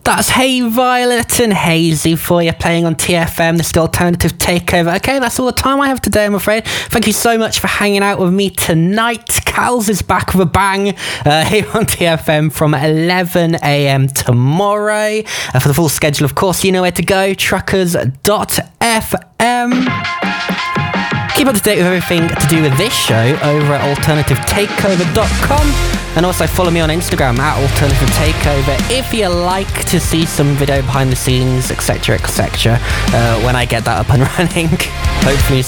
That's Hey Violet and Hazy for you, playing on TFM, the Alternative Takeover. Okay, that's all the time I have today, I'm afraid. Thank you so much for hanging out with me tonight. Cals is back with a bang here on TFM from 11 a.m. tomorrow. For the full schedule, of course, you know where to go, truckers.fm. Keep up to date with everything to do with this show over at alternativetakeover.com. And also follow me on Instagram at Alternative Takeover if you like to see some video behind the scenes, etc., etc. When I get that up and running. Hopefully